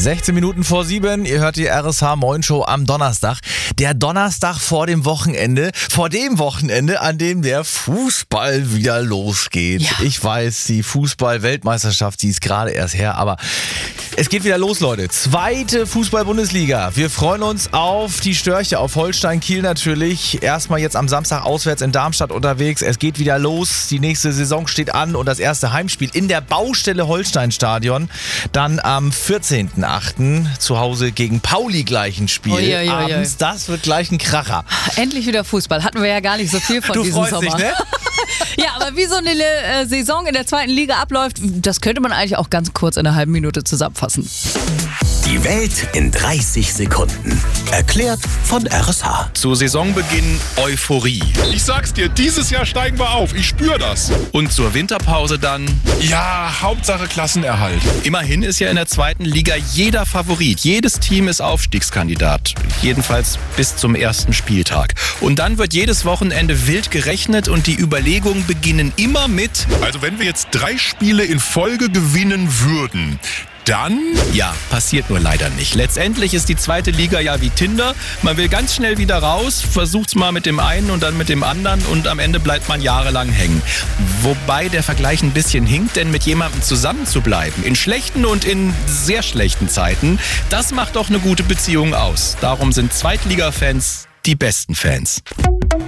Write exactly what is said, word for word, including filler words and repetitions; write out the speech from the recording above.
sechzehn Minuten vor sieben, ihr hört die R S H Moin Show am Donnerstag. Der Donnerstag vor dem Wochenende, vor dem Wochenende, an dem der Fußball wieder losgeht. Ja. Ich weiß, die Fußball-Weltmeisterschaft, die ist gerade erst her, aber es geht wieder los, Leute. Zweite Fußball-Bundesliga. Wir freuen uns auf die Störche, auf Holstein Kiel natürlich. Erstmal jetzt am Samstag auswärts in Darmstadt unterwegs. Es geht wieder los. Die nächste Saison steht an und das erste Heimspiel in der Baustelle Holstein-Stadion. Dann am vierzehnten achten zu Hause gegen Pauli gleich ein Spiel. Ui, ui, ui, abends. Das wird gleich ein Kracher. Endlich wieder Fußball. Hatten wir ja gar nicht so viel von Du diesem freust Sommer. dich, ne? Ja, aber wie so eine äh, Saison in der zweiten Liga abläuft, das könnte man eigentlich auch ganz kurz in einer halben Minute zusammenfassen. Die Welt in dreißig Sekunden. Erklärt von R S H. Zu Saisonbeginn Euphorie. Ich sag's dir, dieses Jahr steigen wir auf. Ich spüre das. Und zur Winterpause dann. Ja, Hauptsache Klassenerhalt. Immerhin ist ja in der zweiten Liga jeder Favorit. Jedes Team ist Aufstiegskandidat. Jedenfalls bis zum ersten Spieltag. Und dann wird jedes Wochenende wild gerechnet und die Überlegungen beginnen immer mit: Also wenn wir jetzt drei Spiele in Folge gewinnen würden, dann... Ja, passiert nur leider nicht. Letztendlich ist die zweite Liga ja wie Tinder. Man will ganz schnell wieder raus, versucht's mal mit dem einen und dann mit dem anderen und am Ende bleibt man jahrelang hängen. Wobei der Vergleich ein bisschen hinkt, denn mit jemandem zusammen zu bleiben, in schlechten und in sehr schlechten Zeiten, das macht doch eine gute Beziehung aus. Darum sind Zweitliga-Fans die besten Fans.